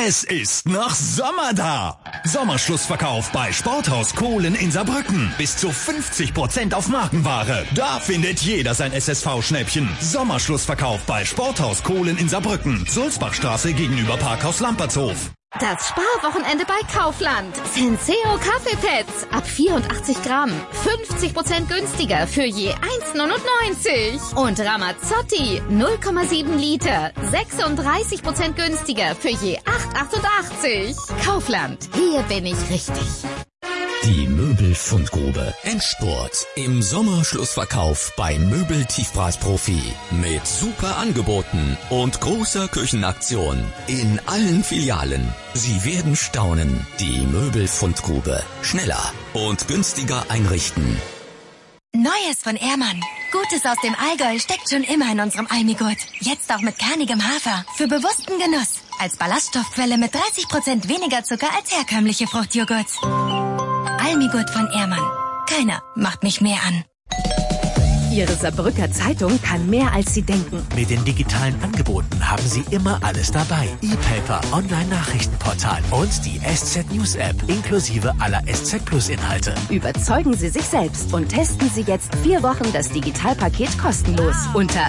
Es ist noch Sommer da. Sommerschlussverkauf bei Sporthaus Kohlen in Saarbrücken. Bis zu 50% auf Markenware. Da findet jeder sein SSV-Schnäppchen. Sommerschlussverkauf bei Sporthaus Kohlen in Saarbrücken. Sulzbachstraße gegenüber Parkhaus Lampertshof. Das Sparwochenende bei Kaufland. Senseo Kaffeepads ab 84 Gramm. 50% günstiger für je 1,99. Und Ramazzotti 0,7 Liter. 36% günstiger für je 8,88. Kaufland. Hier bin ich richtig. Die Möbelfundgrube. Endspurt. Im Sommerschlussverkauf bei Möbel-Tiefpreisprofi. Mit super Angeboten und großer Küchenaktion. In allen Filialen. Sie werden staunen. Die Möbelfundgrube. Schneller und günstiger einrichten. Neues von Ehrmann. Gutes aus dem Allgäu steckt schon immer in unserem Almigurt. Jetzt auch mit kernigem Hafer. Für bewussten Genuss. Als Ballaststoffquelle mit 30% weniger Zucker als herkömmliche Fruchtjoghurts. Almigurt von Ehrmann. Keiner macht mich mehr an. Ihre Saarbrücker Zeitung kann mehr, als Sie denken. Mit den digitalen Angeboten haben Sie immer alles dabei. E-Paper, Online-Nachrichtenportal und die SZ News App inklusive aller SZ Plus Inhalte. Überzeugen Sie sich selbst und testen Sie jetzt 4 Wochen das Digitalpaket kostenlos unter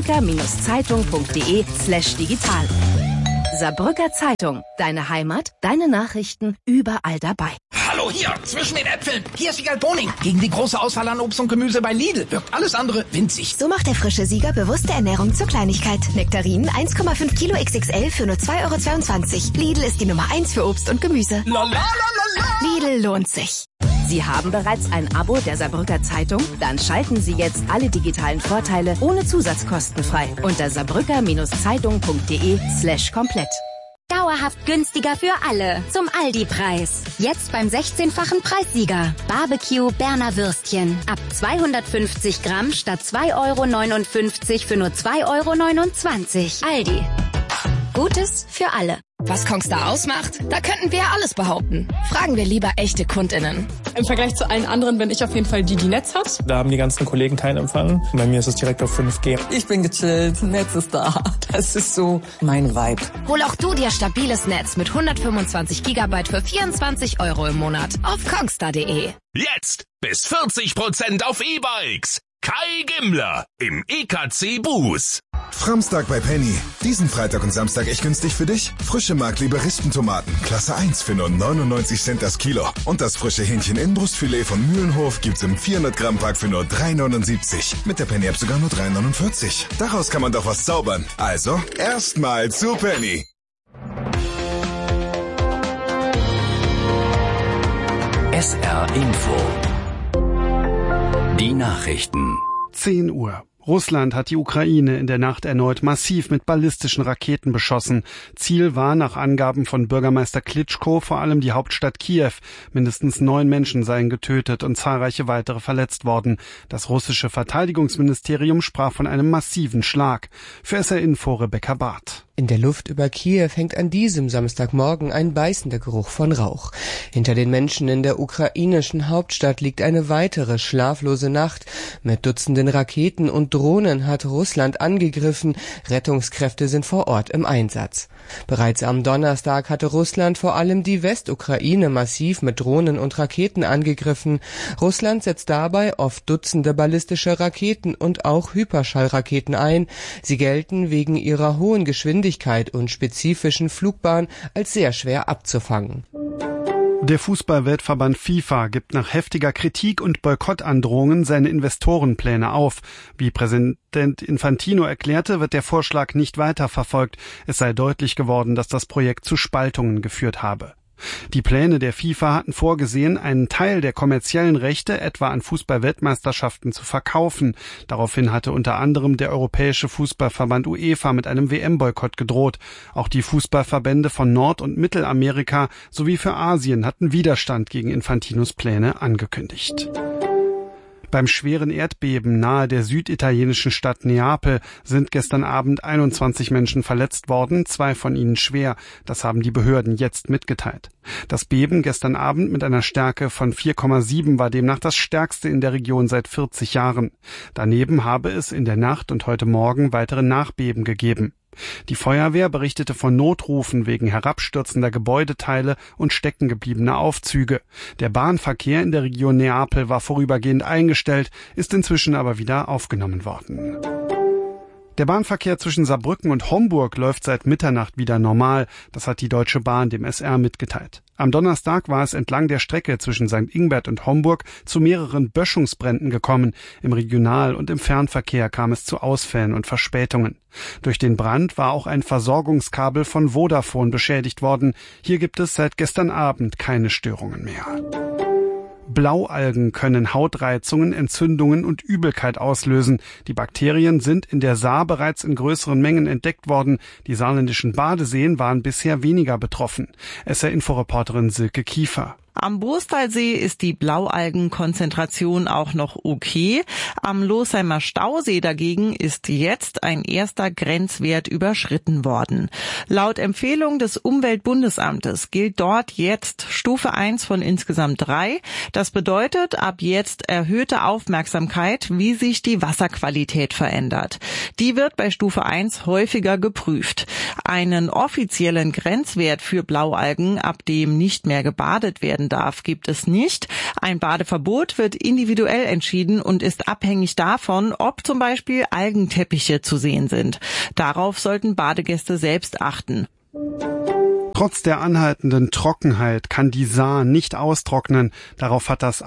saarbrücker-zeitung.de/digital. Saarbrücker Zeitung. Deine Heimat, deine Nachrichten, überall dabei. Hallo hier, zwischen den Äpfeln. Hier ist Wiegald Boning. Gegen die große Auswahl an Obst und Gemüse bei Lidl wirkt alles andere winzig. So macht der frische Sieger bewusste Ernährung zur Kleinigkeit. Nektarinen 1,5 Kilo XXL für nur 2,22 €. Lidl ist die Nummer 1 für Obst und Gemüse. Lidl lohnt sich. Sie haben bereits ein Abo der Saarbrücker Zeitung? Dann schalten Sie jetzt alle digitalen Vorteile ohne Zusatzkosten frei unter saarbrücker-zeitung.de/komplett. Dauerhaft günstiger für alle. Zum Aldi-Preis. Jetzt beim 16-fachen Preissieger. Barbecue Berner Würstchen. Ab 250 Gramm statt 2,59 € für nur 2,29 €. Aldi. Gutes für alle. Was Kongstar ausmacht? Da könnten wir ja alles behaupten. Fragen wir lieber echte KundInnen. Im Vergleich zu allen anderen bin ich auf jeden Fall die Netz hat. Da haben die ganzen Kollegen keinen Empfang. Bei mir ist es direkt auf 5G. Ich bin gechillt, Netz ist da. Das ist so mein Vibe. Hol auch du dir stabiles Netz mit 125 GB für 24 € im Monat auf kongstar.de. Jetzt bis 40% auf E-Bikes. Kai Gimmler im EKC Buß. Framstag bei Penny. Diesen Freitag und Samstag echt günstig für dich. Frische Mark-Lieberistentomaten, Klasse 1 für nur 99 Cent das Kilo. Und das frische Hähnchen-Innenbrustfilet von Mühlenhof gibt's im 400-Gramm-Pack für nur 3,79. Mit der Penny-App sogar nur 3,49. Daraus kann man doch was zaubern. Also, erstmal zu Penny. SR Info. Die Nachrichten. 10 Uhr. Russland hat die Ukraine in der Nacht erneut massiv mit ballistischen Raketen beschossen. Ziel war nach Angaben von Bürgermeister Klitschko vor allem die Hauptstadt Kiew. Mindestens 9 Menschen seien getötet und zahlreiche weitere verletzt worden. Das russische Verteidigungsministerium sprach von einem massiven Schlag. Für SR Info Rebecca Barth. In der Luft über Kiew hängt an diesem Samstagmorgen ein beißender Geruch von Rauch. Hinter den Menschen in der ukrainischen Hauptstadt liegt eine weitere schlaflose Nacht. Mit Dutzenden Raketen und Drohnen hat Russland angegriffen. Rettungskräfte sind vor Ort im Einsatz. Bereits am Donnerstag hatte Russland vor allem die Westukraine massiv mit Drohnen und Raketen angegriffen. Russland setzt dabei oft Dutzende ballistische Raketen und auch Hyperschallraketen ein. Sie gelten wegen ihrer hohen Geschwindigkeit und spezifischen Flugbahn als sehr schwer abzufangen. Der Fußball-Weltverband FIFA gibt nach heftiger Kritik und Boykottandrohungen seine Investorenpläne auf. Wie Präsident Infantino erklärte, wird der Vorschlag nicht weiterverfolgt. Es sei deutlich geworden, dass das Projekt zu Spaltungen geführt habe. Die Pläne der FIFA hatten vorgesehen, einen Teil der kommerziellen Rechte etwa an Fußball-Weltmeisterschaften zu verkaufen. Daraufhin hatte unter anderem der Europäische Fußballverband UEFA mit einem WM-Boykott gedroht. Auch die Fußballverbände von Nord- und Mittelamerika sowie für Asien hatten Widerstand gegen Infantinos Pläne angekündigt. Beim schweren Erdbeben nahe der süditalienischen Stadt Neapel sind gestern Abend 21 Menschen verletzt worden, 2 von ihnen schwer. Das haben die Behörden jetzt mitgeteilt. Das Beben gestern Abend mit einer Stärke von 4,7 war demnach das stärkste in der Region seit 40 Jahren. Daneben habe es in der Nacht und heute Morgen weitere Nachbeben gegeben. Die Feuerwehr berichtete von Notrufen wegen herabstürzender Gebäudeteile und steckengebliebener Aufzüge. Der Bahnverkehr in der Region Neapel war vorübergehend eingestellt, ist inzwischen aber wieder aufgenommen worden. Der Bahnverkehr zwischen Saarbrücken und Homburg läuft seit Mitternacht wieder normal. Das hat die Deutsche Bahn dem SR mitgeteilt. Am Donnerstag war es entlang der Strecke zwischen St. Ingbert und Homburg zu mehreren Böschungsbränden gekommen. Im Regional- und im Fernverkehr kam es zu Ausfällen und Verspätungen. Durch den Brand war auch ein Versorgungskabel von Vodafone beschädigt worden. Hier gibt es seit gestern Abend keine Störungen mehr. Blaualgen können Hautreizungen, Entzündungen und Übelkeit auslösen. Die Bakterien sind in der Saar bereits in größeren Mengen entdeckt worden. Die saarländischen Badeseen waren bisher weniger betroffen. SR-Inforeporterin Silke Kiefer. Am Boostalsee ist die Blaualgenkonzentration auch noch okay. Am Losheimer Stausee dagegen ist jetzt ein erster Grenzwert überschritten worden. Laut Empfehlung des Umweltbundesamtes gilt dort jetzt Stufe 1 von insgesamt 3. Das bedeutet ab jetzt erhöhte Aufmerksamkeit, wie sich die Wasserqualität verändert. Die wird bei Stufe 1 häufiger geprüft. Einen offiziellen Grenzwert für Blaualgen, ab dem nicht mehr gebadet werden darf, gibt es nicht. Ein Badeverbot wird individuell entschieden und ist abhängig davon, ob zum Beispiel Algenteppiche zu sehen sind. Darauf sollten Badegäste selbst achten. Trotz der anhaltenden Trockenheit kann die Saar nicht austrocknen. Darauf hat das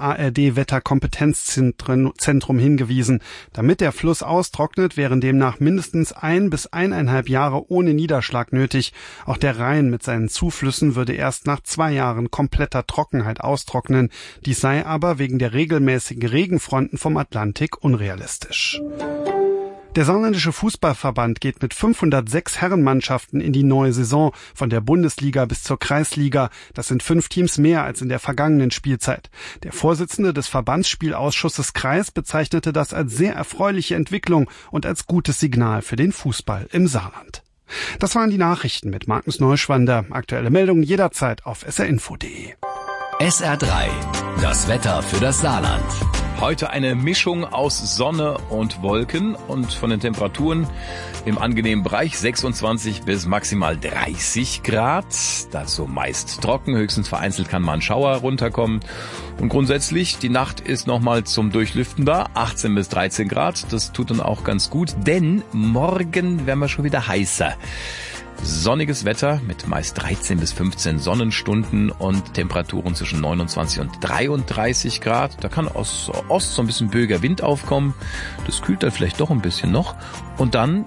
ARD-Wetterkompetenzzentrum hingewiesen. Damit der Fluss austrocknet, wären demnach mindestens 1 bis 1,5 Jahre ohne Niederschlag nötig. Auch der Rhein mit seinen Zuflüssen würde erst nach 2 Jahren kompletter Trockenheit austrocknen. Dies sei aber wegen der regelmäßigen Regenfronten vom Atlantik unrealistisch. Der saarländische Fußballverband geht mit 506 Herrenmannschaften in die neue Saison, von der Bundesliga bis zur Kreisliga. Das sind 5 Teams mehr als in der vergangenen Spielzeit. Der Vorsitzende des Verbandsspielausschusses Kreis bezeichnete das als sehr erfreuliche Entwicklung und als gutes Signal für den Fußball im Saarland. Das waren die Nachrichten mit Magnus Neuschwander. Aktuelle Meldungen jederzeit auf srinfo.de. SR3, das Wetter für das Saarland. Heute eine Mischung aus Sonne und Wolken und von den Temperaturen im angenehmen Bereich 26 bis maximal 30 Grad. Dazu meist trocken, höchstens vereinzelt kann mal ein Schauer runterkommen. Und grundsätzlich, die Nacht ist nochmal zum Durchlüften da, 18 bis 13 Grad. Das tut dann auch ganz gut, denn morgen werden wir schon wieder heißer. Sonniges Wetter mit meist 13 bis 15 Sonnenstunden und Temperaturen zwischen 29 und 33 Grad. Da kann aus Ost so ein bisschen böiger Wind aufkommen. Das kühlt dann vielleicht doch ein bisschen noch. Und dann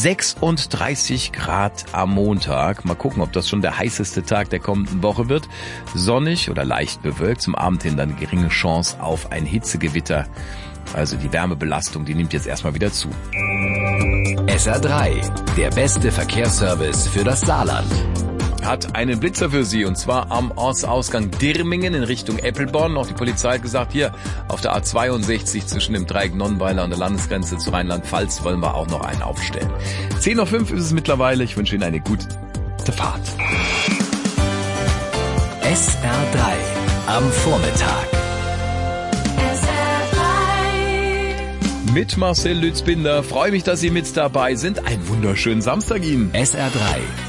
36 Grad am Montag. Mal gucken, ob das schon der heißeste Tag der kommenden Woche wird. Sonnig oder leicht bewölkt. Zum Abend hin dann geringe Chance auf ein Hitzegewitter. Also die Wärmebelastung, die nimmt jetzt erstmal wieder zu. SR3, der beste Verkehrsservice für das Saarland. Hat einen Blitzer für Sie, und zwar am Ortsausgang Dirmingen in Richtung Eppelborn. Auch die Polizei hat gesagt, hier auf der A62 zwischen dem Dreieck Nonnweiler und der Landesgrenze zu Rheinland-Pfalz wollen wir auch noch einen aufstellen. 10:05 ist es mittlerweile. Ich wünsche Ihnen eine gute Fahrt. SR3 am Vormittag. Mit Marcel Lützbinder. Freue mich, dass Sie mit dabei sind. Einen wunderschönen Samstag Ihnen. SR3.